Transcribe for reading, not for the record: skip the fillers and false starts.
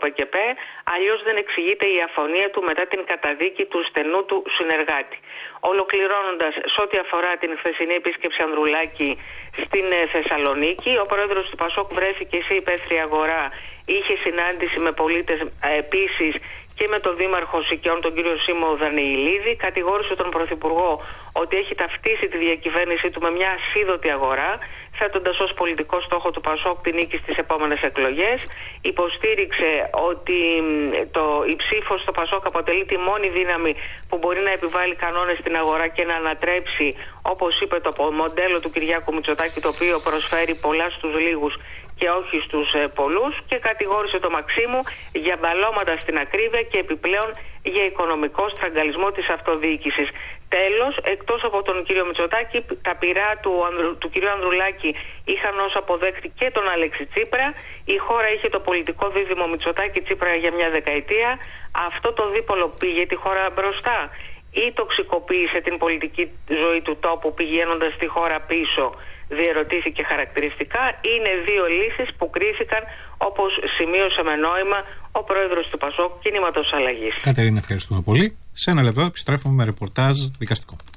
ΠΚΠ, αλλιώς δεν εξηγείται η αφωνία του μετά την καταδίκη του στενού του συνεργάτη. Ολοκληρώνοντας, σε ό,τι αφορά την χθεσινή επίσκεψη Ανδρουλάκη στην Θεσσαλονίκη, ο πρόεδρος του ΠΑΣΟΚ βρέθηκε σε υπαίθρια αγορά, είχε συνάντηση με πολίτες επίσης και με τον Δήμαρχο Σικιών, τον κύριο Σίμω Δανεηλίδη. Κατηγόρησε τον Πρωθυπουργό ότι έχει ταυτίσει τη διακυβέρνησή του με μια ασίδωτη αγορά, θέτοντας ως πολιτικό στόχο του ΠΑΣΟΚ την νίκη στις επόμενες εκλογές. Υποστήριξε ότι η ψήφος στο ΠΑΣΟΚ αποτελεί τη μόνη δύναμη που μπορεί να επιβάλλει κανόνες στην αγορά και να ανατρέψει, όπως είπε, το μοντέλο του Κυριάκου Μητσοτάκη, το οποίο προσφέρει πολλά στους λίγους και όχι στους πολλούς, και κατηγόρησε το Μαξίμου για μπαλώματα στην ακρίβεια και επιπλέον για οικονομικό στραγγαλισμό της αυτοδιοίκησης. Τέλος, εκτός από τον κύριο Μητσοτάκη, τα πυρά του κυρίου Ανδρουλάκη είχαν ως αποδέκτη και τον Αλέξη Τσίπρα. Η χώρα είχε το πολιτικό δίδυμο Μητσοτάκη-Τσίπρα για μια δεκαετία. Αυτό το δίπολο πήγε τη χώρα μπροστά ή τοξικοποίησε την πολιτική ζωή του τόπου πηγαίνοντας τη χώρα πίσω, διερωτήθηκε χαρακτηριστικά. Είναι δύο λύσεις που κρίθηκαν, όπως σημείωσε με νόημα ο πρόεδρος του ΠΑΣΟΚ, Κινήματος Αλλαγής. Κατερίνα, ευχαριστούμε πολύ. Σε ένα λεπτό επιστρέφουμε με ρεπορτάζ δικαστικό.